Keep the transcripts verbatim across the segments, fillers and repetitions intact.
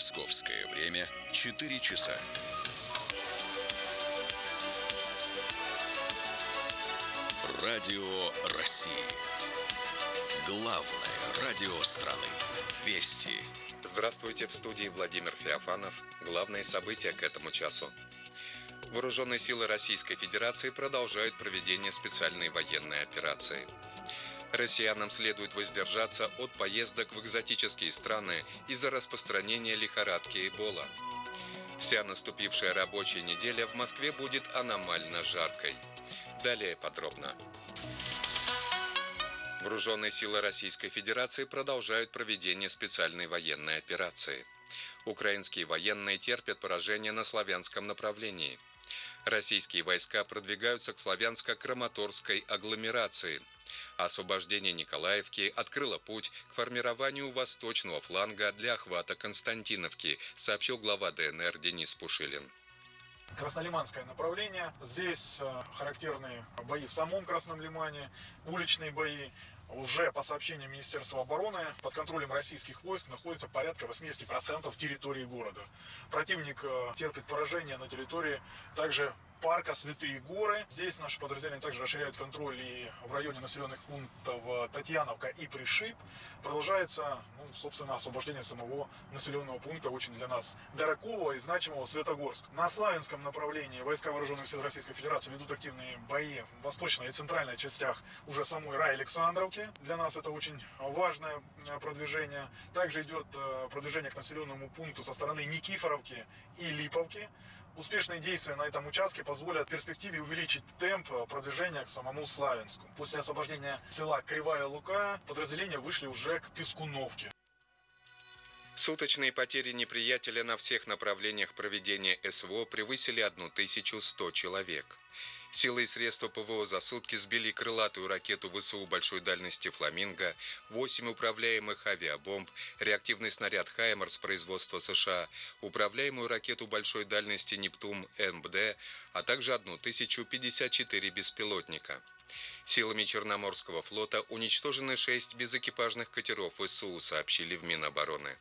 Московское время четыре часа. Радио России. Главное радио страны. Вести. Здравствуйте, в студии Владимир Феофанов. Главные события к этому часу. Вооруженные силы Российской Федерации продолжают проведение специальной военной операции. Россиянам следует воздержаться от поездок в экзотические страны из-за распространения лихорадки Эбола. Вся наступившая рабочая неделя в Москве будет аномально жаркой. Далее подробно. Вооруженные силы Российской Федерации продолжают проведение специальной военной операции. Украинские военные терпят поражение на славянском направлении. Российские войска продвигаются к славянско-краматорской агломерации. Освобождение Николаевки открыло путь к формированию восточного фланга для охвата Константиновки, сообщил глава ДНР Денис Пушилин. Краснолиманское направление. Здесь э, характерные бои в самом Красном Лимане, уличные бои. Уже по сообщениям Министерства обороны под контролем российских войск находится порядка восемьдесят процентов территории города. Противник э, терпит поражение на территории также парка Святые Горы. Здесь наши подразделения также расширяют контроль и в районе населенных пунктов Татьяновка и Пришиб. Продолжается, ну, собственно, освобождение самого населенного пункта, очень для нас дорогого и значимого Светогорск. На Славянском направлении войска Вооруженных сил Российской Федерации ведут активные бои в восточной и центральной частях уже самой Рай-Александровки. Для нас это очень важное продвижение. Также идет продвижение к населенному пункту со стороны Никифоровки и Липовки. Успешные действия на этом участке позволят в перспективе увеличить темп продвижения к самому Славянску. После освобождения села Кривая Лука подразделения вышли уже к Пескуновке. Суточные потери неприятеля на всех направлениях проведения СВО превысили тысячу сто человек. Силы и средства ПВО за сутки сбили крылатую ракету ВСУ большой дальности «Фламинго», восемь управляемых авиабомб, реактивный снаряд «Хаймарс» производства США, управляемую ракету большой дальности «Нептун-МД», а также тысячу пятьдесят четыре беспилотника. Силами Черноморского флота уничтожены шесть безэкипажных катеров ВСУ, сообщили в Минобороны.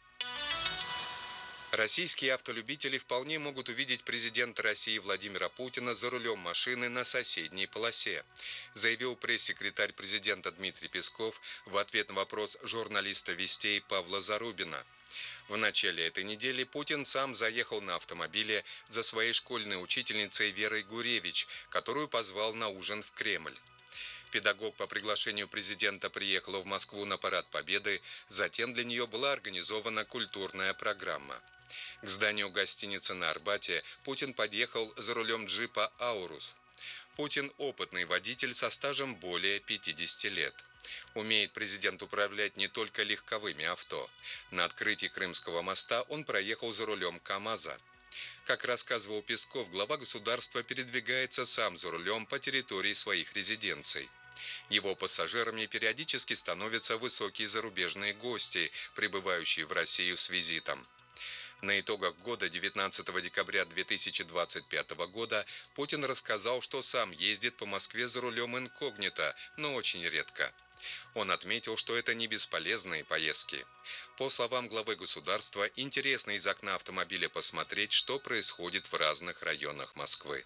Российские автолюбители вполне могут увидеть президента России Владимира Путина за рулем машины на соседней полосе, заявил пресс-секретарь президента Дмитрий Песков в ответ на вопрос журналиста «Вестей» Павла Зарубина. В начале этой недели Путин сам заехал на автомобиле за своей школьной учительницей Верой Гуревич, которую позвал на ужин в Кремль. Педагог по приглашению президента приехала в Москву на Парад Победы, затем для нее была организована культурная программа. К зданию гостиницы на Арбате Путин подъехал за рулем джипа «Аурус». Путин – опытный водитель со стажем более пятидесяти лет. Умеет президент управлять не только легковыми авто. На открытии Крымского моста он проехал за рулем КАМАЗа. Как рассказывал Песков, глава государства передвигается сам за рулем по территории своих резиденций. Его пассажирами периодически становятся высокие зарубежные гости, прибывающие в Россию с визитом. На итогах года девятнадцатого декабря две тысячи двадцать пятого года Путин рассказал, что сам ездит по Москве за рулем инкогнито, но очень редко. Он отметил, что это не бесполезные поездки. По словам главы государства, интересно из окна автомобиля посмотреть, что происходит в разных районах Москвы.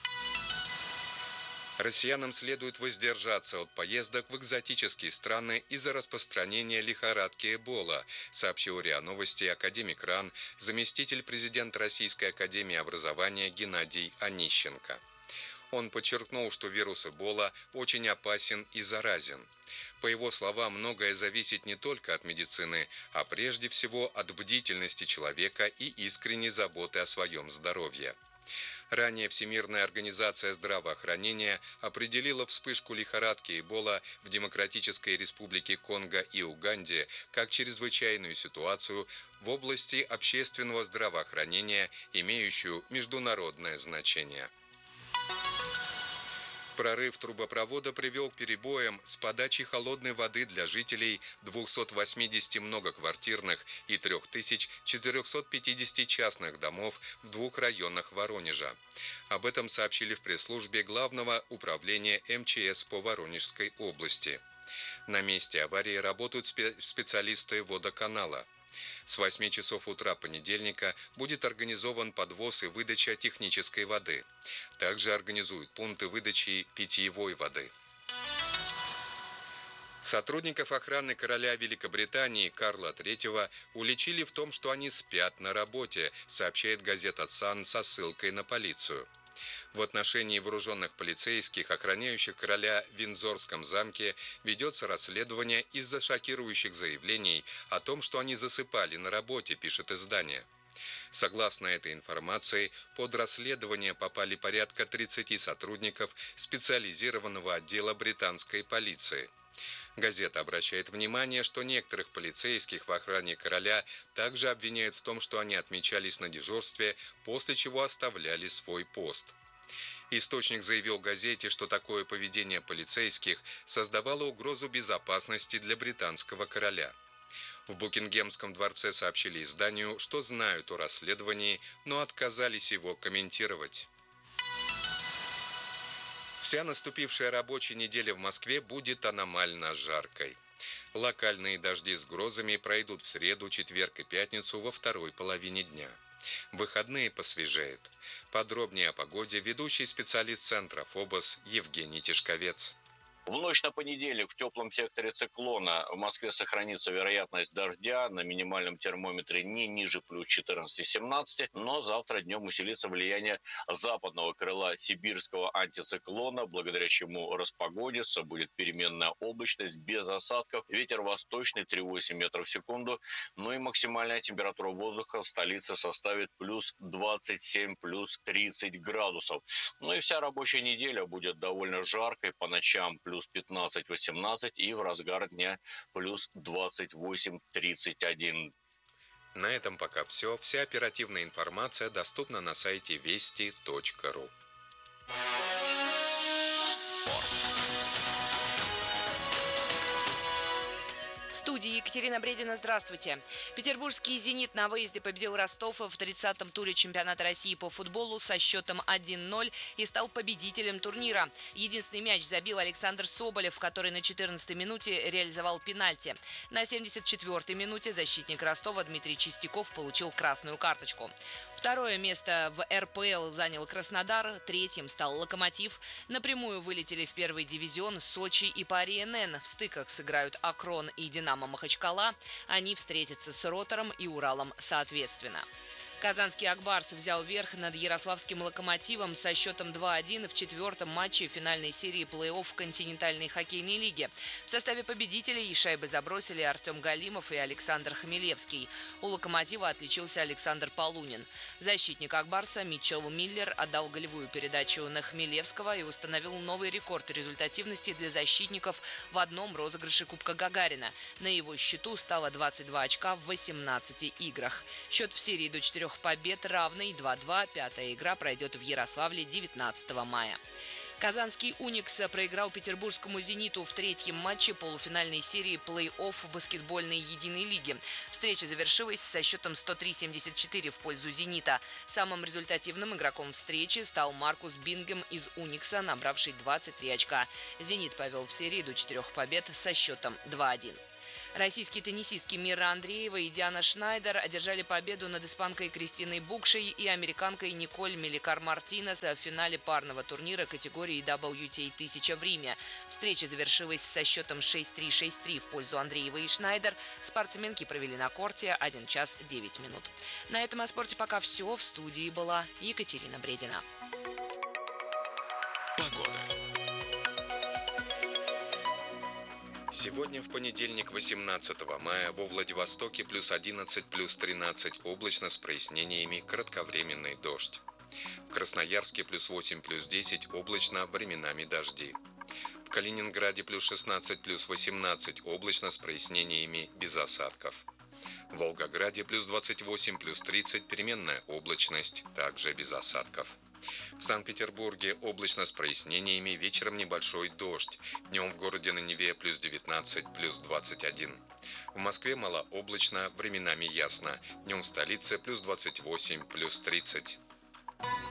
Россиянам следует воздержаться от поездок в экзотические страны из-за распространения лихорадки Эбола, сообщил РИА Новости академик РАН, заместитель президента Российской академии образования Геннадий Онищенко. Он подчеркнул, что вирус Эбола очень опасен и заразен. По его словам, многое зависит не только от медицины, а прежде всего от бдительности человека и искренней заботы о своем здоровье. Ранее Всемирная организация здравоохранения определила вспышку лихорадки Эбола в Демократической Республике Конго и Уганде как чрезвычайную ситуацию в области общественного здравоохранения, имеющую международное значение. Прорыв трубопровода привел к перебоям с подачей холодной воды для жителей двухсот восьмидесяти многоквартирных и трёх тысяч четырёхсот пятидесяти частных домов в двух районах Воронежа. Об этом сообщили в пресс-службе Главного управления эм че эс по Воронежской области. На месте аварии работают специалисты водоканала. С восьми часов утра понедельника будет организован подвоз и выдача технической воды. Также организуют пункты выдачи питьевой воды. Сотрудников охраны короля Великобритании Карла третьего уличили в том, что они спят на работе, сообщает газета «Сан» со ссылкой на полицию. В отношении вооруженных полицейских, охраняющих короля в Виндзорском замке, ведется расследование из-за шокирующих заявлений о том, что они засыпали на работе, пишет издание. Согласно этой информации, под расследование попали порядка тридцати сотрудников специализированного отдела британской полиции. Газета обращает внимание, что некоторых полицейских в охране короля также обвиняют в том, что они отмечались на дежурстве, после чего оставляли свой пост. Источник заявил газете, что такое поведение полицейских создавало угрозу безопасности для британского короля. В Букингемском дворце сообщили изданию, что знают о расследовании, но отказались его комментировать. Вся наступившая рабочая неделя в Москве будет аномально жаркой. Локальные дожди с грозами пройдут в среду, четверг и пятницу во второй половине дня. В выходные посвежеет. Подробнее о погоде ведущий специалист центра ФОБОС Евгений Тишковец. В ночь на понедельник в теплом секторе циклона в Москве сохранится вероятность дождя на минимальном термометре не ниже плюс четырнадцати-семнадцати, но завтра днем усилится влияние западного крыла сибирского антициклона, благодаря чему распогодится, будет переменная облачность без осадков, ветер восточный три-восемь метров в секунду, ну и максимальная температура воздуха в столице составит плюс двадцать семь, плюс тридцать градусов. Ну и вся рабочая неделя будет довольно жаркой, по ночам плюс пятнадцать-восемнадцать и в разгар дня плюс двадцать восемь-тридцать один. На этом пока все. Вся оперативная информация доступна на сайте вести точка ру. Спорт. В студии Екатерина Бредина. Здравствуйте. Петербургский «Зенит» на выезде победил Ростов в тридцатом туре чемпионата России по футболу со счетом один ноль и стал победителем турнира. Единственный мяч забил Александр Соболев, который на четырнадцатой минуте реализовал пенальти. На семьдесят четвёртой минуте защитник Ростова Дмитрий Чистяков получил красную карточку. Второе место в эр пэ эл занял Краснодар, третьим стал «Локомотив». Напрямую вылетели в первый дивизион Сочи и Пари эн эн. В стыках сыграют «Акрон» и «Динамо» Махачкала. Они встретятся с «Ротором» и «Уралом» соответственно. Казанский «Акбарс» взял верх над ярославским «Локомотивом» со счетом два один в четвертом матче финальной серии плей-офф континентальной хоккейной лиги. В составе победителей шайбы забросили Артем Галимов и Александр Хмелевский. У «Локомотива» отличился Александр Полунин. Защитник «Акбарса» Митчелл Миллер отдал голевую передачу на Хмелевского и установил новый рекорд результативности для защитников в одном розыгрыше Кубка Гагарина. На его счету стало двадцать два очка в восемнадцати играх. Счет в серии до четырех побед равный два-два. Пятая игра пройдет в Ярославле девятнадцатого мая. Казанский «Уникс» проиграл петербургскому «Зениту» в третьем матче полуфинальной серии плей-офф баскетбольной единой лиги. Встреча завершилась со счетом сто три семьдесят четыре в пользу «Зенита». Самым результативным игроком встречи стал Маркус Бингем из «Уникса», набравший двадцать три очка. «Зенит» повел в серии до четырех побед со счетом два один. Российские теннисистки Мира Андреева и Диана Шнайдер одержали победу над испанкой Кристиной Букшей и американкой Николь Меликар-Мартинес в финале парного турнира категории дабл ю ти эй тысяча в Риме. Встреча завершилась со счетом шесть три шесть три в пользу Андреевой и Шнайдер. Спортсменки провели на корте один час девять минут. На этом о спорте пока все. В студии была Екатерина Бредина. Погода. Сегодня в понедельник, восемнадцатого мая, во Владивостоке плюс одиннадцать, плюс тринадцать, облачно с прояснениями, кратковременный дождь. В Красноярске плюс восемь, плюс десять, облачно, временами дожди. В Калининграде плюс шестнадцать, плюс восемнадцать, облачно с прояснениями, без осадков. В Волгограде плюс двадцать восемь, плюс тридцать, переменная облачность, также без осадков. В Санкт-Петербурге облачно с прояснениями, вечером небольшой дождь. Днем в городе на Неве плюс девятнадцать, плюс двадцать один. В Москве малооблачно, временами ясно. Днем в столице плюс двадцать восемь, плюс тридцать.